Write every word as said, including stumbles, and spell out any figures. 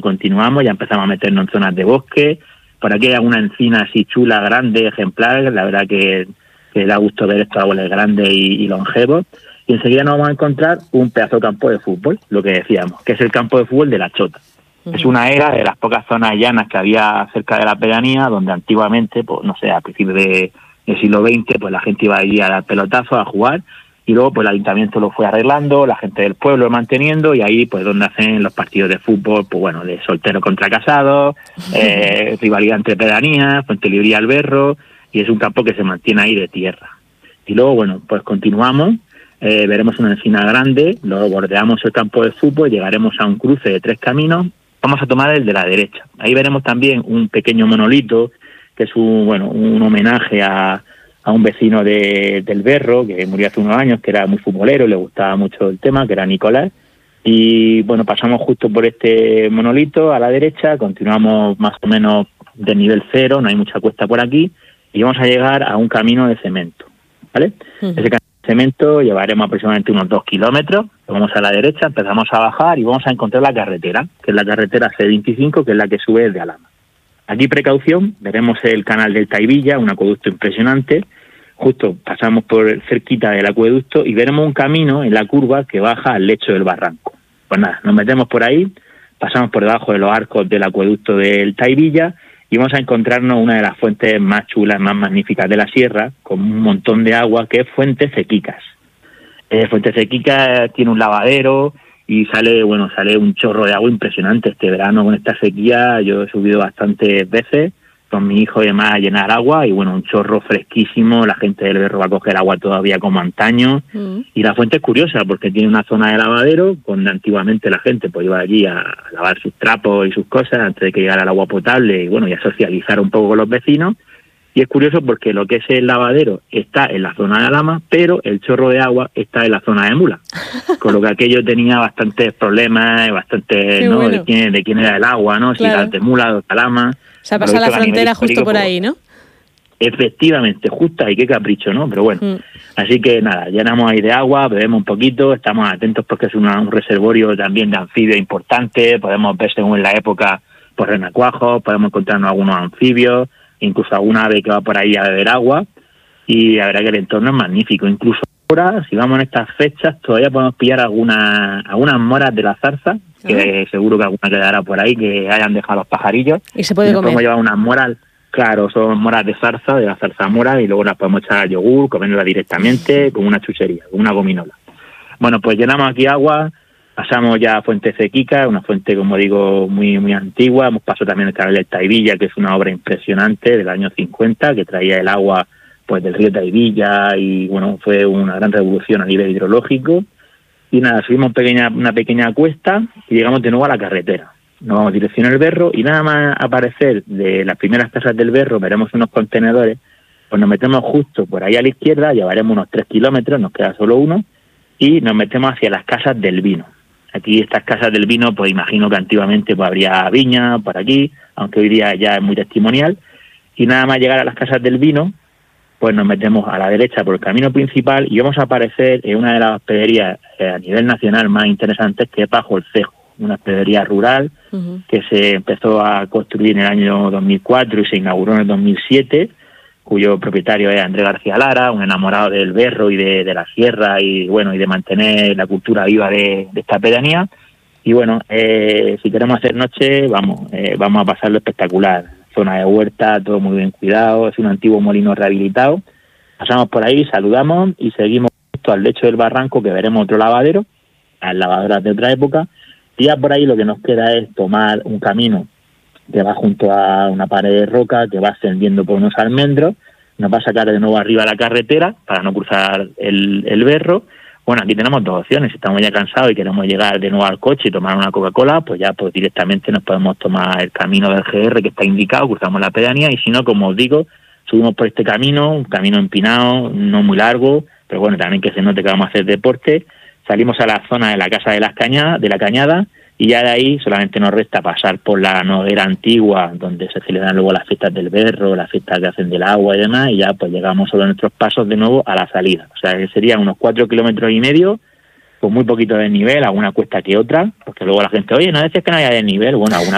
continuamos, ya empezamos a meternos en zonas de bosque. Por aquí hay alguna encina así chula, grande, ejemplar, la verdad que, que da gusto ver estos árboles grandes y, y longevos. Y enseguida nos vamos a encontrar un pedazo de campo de fútbol, lo que decíamos, que es el campo de fútbol de La Chota. Uh-huh. Es una era de las pocas zonas llanas que había cerca de la pedanía, donde antiguamente, pues no sé, a principios de, del siglo veinte, pues la gente iba allí a dar pelotazos, a jugar, y luego pues el ayuntamiento lo fue arreglando, la gente del pueblo lo manteniendo, y ahí pues donde hacen los partidos de fútbol, pues bueno, de soltero contra casado, eh, rivalidad entre pedanías, Fuentelibría Alberro, y es un campo que se mantiene ahí de tierra. Y luego, bueno, pues continuamos. Eh, veremos una encina grande, luego bordeamos el campo de fútbol, llegaremos a un cruce de tres caminos, vamos a tomar el de la derecha. Ahí veremos también un pequeño monolito, que es un bueno un homenaje a, a un vecino de, del Berro, que murió hace unos años, que era muy futbolero, le gustaba mucho el tema, que era Nicolás. Y bueno, pasamos justo por este monolito a la derecha, continuamos más o menos de nivel cero, no hay mucha cuesta por aquí, y vamos a llegar a un camino de cemento, ¿vale? Uh-huh. Ese camino cemento llevaremos aproximadamente unos dos kilómetros, vamos a la derecha, empezamos a bajar y vamos a encontrar la carretera, que es la carretera C veinticinco, que es la que sube desde Alhama. Aquí precaución, veremos el canal del Taivilla, un acueducto impresionante, justo pasamos por cerquita del acueducto y veremos un camino en la curva que baja al lecho del barranco. Pues nada, nos metemos por ahí, pasamos por debajo de los arcos del acueducto del Taivilla y vamos a encontrarnos una de las fuentes más chulas, más magníficas de la sierra, con un montón de agua, que es Fuente Cequicas. Eh, Fuente Cequicas tiene un lavadero y sale, bueno, sale un chorro de agua impresionante. Este verano con esta sequía yo he subido bastantes veces con mi hijo y demás a llenar agua y bueno, un chorro fresquísimo, la gente del Berro va a coger agua todavía como antaño. Mm. Y la fuente es curiosa porque tiene una zona de lavadero donde antiguamente la gente pues iba allí a lavar sus trapos y sus cosas antes de que llegara el agua potable y bueno, y a socializar un poco con los vecinos. Y es curioso porque lo que es el lavadero está en la zona de Alhama, pero el chorro de agua está en la zona de Mula. Con lo que aquello tenía bastantes problemas, bastantes, ¿no? Bueno. De quién, de quién era el agua, ¿no? Claro. Si era de Mula o de Alhama. O sea, pasa la frontera justo por ahí, ¿no? Efectivamente, justo ahí, qué capricho, ¿no? Pero bueno, mm. así que nada, llenamos ahí de agua, bebemos un poquito, estamos atentos porque es una, un reservorio también de anfibios importante, podemos ver según la época por renacuajos, podemos encontrarnos algunos anfibios, incluso alguna ave que va por ahí a beber agua, y la verdad que el entorno es magnífico. Incluso ahora, si vamos en estas fechas, todavía podemos pillar algunas algunas moras de la zarza, que uh-huh. seguro que alguna quedará por ahí, que hayan dejado los pajarillos. Y se puede y comer. Podemos llevar unas moras, claro, son moras de zarza, de la zarzamora, y luego las podemos echar a yogur, comerlas directamente, como una chuchería, como una gominola. Bueno, pues llenamos aquí agua, pasamos ya a Fuente Cequica, una fuente, como digo, muy muy antigua. Hemos pasado también el canal del Taivilla, que es una obra impresionante del año cincuenta, que traía el agua pues del río Taivilla, y bueno, fue una gran revolución a nivel hidrológico. Y nada, subimos pequeña, una pequeña cuesta y llegamos de nuevo a la carretera. Nos vamos dirección al Berro y nada más aparecer de las primeras casas del Berro, veremos unos contenedores, pues nos metemos justo por ahí a la izquierda, llevaremos unos tres kilómetros, nos queda solo uno, y nos metemos hacia las casas del vino. Aquí estas casas del vino, pues imagino que antiguamente pues habría viña por aquí, aunque hoy día ya es muy testimonial, y nada más llegar a las casas del vino, pues nos metemos a la derecha por el camino principal y vamos a aparecer en una de las hospederías eh, a nivel nacional más interesantes, que es Bajo el Cejo, una hospedería rural uh-huh. que se empezó a construir en el año dos mil cuatro y se inauguró en el dos mil siete, cuyo propietario es Andrés García Lara, un enamorado del Berro y de, de la sierra y bueno y de mantener la cultura viva de, de esta pedanía. Y bueno, eh, si queremos hacer noche, vamos, eh, vamos a pasarlo espectacular. Zona de huerta, todo muy bien cuidado, es un antiguo molino rehabilitado. Pasamos por ahí, saludamos y seguimos justo al lecho del barranco, que veremos otro lavadero, las lavadoras de otra época, y ya por ahí lo que nos queda es tomar un camino que va junto a una pared de roca, que va ascendiendo por unos almendros, nos va a sacar de nuevo arriba a la carretera para no cruzar el, el Berro. Bueno, aquí tenemos dos opciones. Si estamos ya cansados y queremos llegar de nuevo al coche y tomar una Coca-Cola, pues ya pues directamente nos podemos tomar el camino del G R que está indicado, cruzamos la pedanía, y si no, como os digo, subimos por este camino, un camino empinado, no muy largo, pero bueno, también que se note que vamos a hacer deporte. Salimos a la zona de la Casa de las Cañadas, de la Cañada, y ya de ahí solamente nos resta pasar por la noguera antigua, donde se celebran luego las fiestas del Berro, las fiestas que hacen del agua y demás, y ya pues llegamos sobre nuestros pasos de nuevo a la salida. O sea, que serían unos cuatro kilómetros y medio, con muy poquito desnivel, alguna cuesta que otra, porque luego la gente, oye, ¿no decías que no había desnivel? Bueno, alguna